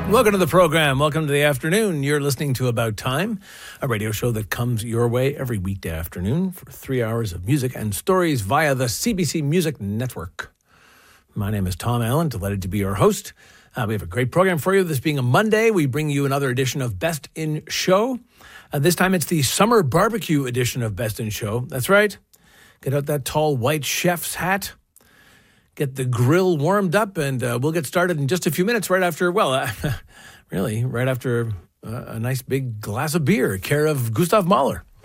Welcome to the program. Welcome to the afternoon. You're listening to About Time, a radio show that comes your way every weekday afternoon for 3 hours of music and stories via the CBC Music Network. My name is Tom Allen, delighted to be your host. We have a great program for you. This being a Monday, we bring you another edition of Best in Show. This time it's the summer barbecue edition of Best in Show. That's right. Get out that tall white chef's hat. Get the grill warmed up, and we'll get started in just a few minutes right after, right after a nice big glass of beer, care of Gustav Mahler.